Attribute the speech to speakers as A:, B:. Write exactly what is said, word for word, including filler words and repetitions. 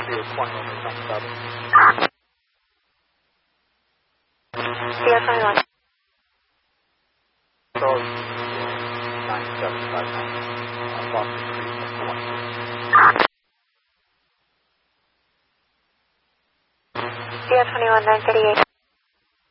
A: Sierra twenty-one, is on seven.
B: Sierra twenty-one.
A: So, nine seven five nine. On Boston Street, twenty.
B: Sierra twenty-one, nine thirty-eight.